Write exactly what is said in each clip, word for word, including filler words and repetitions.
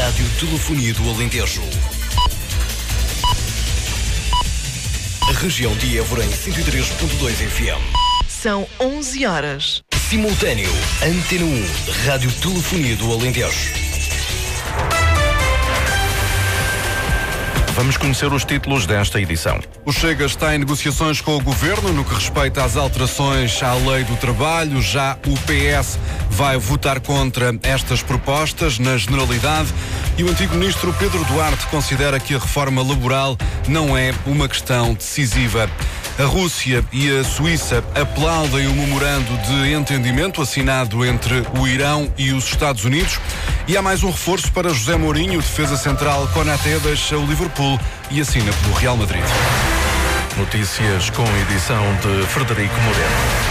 Rádio Telefonia do Alentejo. A região de Évora em cento e três ponto dois F M. São onze horas. Simultâneo, Antena um, Rádio Telefonia do Alentejo. Vamos conhecer os títulos desta edição. O Chega está em negociações com o Governo no que respeita às alterações à Lei do Trabalho. Já o P S vai votar contra estas propostas na generalidade e o antigo ministro Pedro Duarte considera que a reforma laboral não é uma questão decisiva. A Rússia e a Suíça aplaudem o memorando de entendimento assinado entre o Irão e os Estados Unidos. E há mais um reforço para José Mourinho, defesa central. Konaté deixa o Liverpool e assina pelo Real Madrid. Notícias com edição de Frederico Moreno.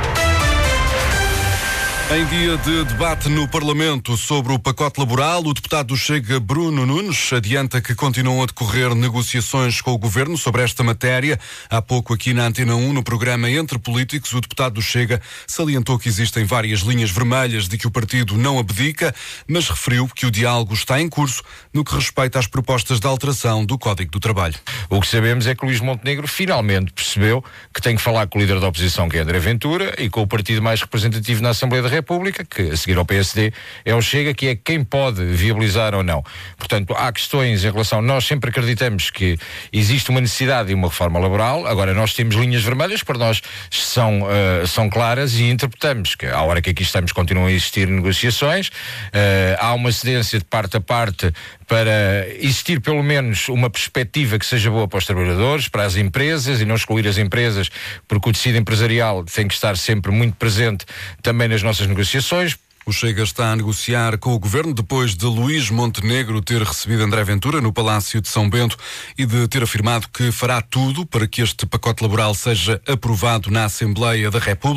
Em dia de debate no Parlamento sobre o pacote laboral, o deputado do Chega, Bruno Nunes, adianta que continuam a decorrer negociações com o Governo sobre esta matéria. Há pouco aqui na Antena um, no programa Entre Políticos, o deputado do Chega salientou que existem várias linhas vermelhas de que o partido não abdica, mas referiu que o diálogo está em curso no que respeita às propostas de alteração do Código do Trabalho. O que sabemos é que Luís Montenegro finalmente percebeu que tem que falar com o líder da oposição, que é André Ventura, e com o partido mais representativo na Assembleia da República, República, que a seguir ao P S D é o Chega, que é quem pode viabilizar ou não. Portanto, há questões em relação, nós sempre acreditamos que existe uma necessidade de uma reforma laboral, agora nós temos linhas vermelhas, para nós são, uh, são claras e interpretamos que à hora que aqui estamos continuam a existir negociações, uh, há uma cedência de parte a parte para existir pelo menos uma perspectiva que seja boa para os trabalhadores, para as empresas, e não excluir as empresas, porque o tecido empresarial tem que estar sempre muito presente também nas nossas negociações. O Chega está a negociar com o Governo depois de Luís Montenegro ter recebido André Ventura no Palácio de São Bento e de ter afirmado que fará tudo para que este pacote laboral seja aprovado na Assembleia da República.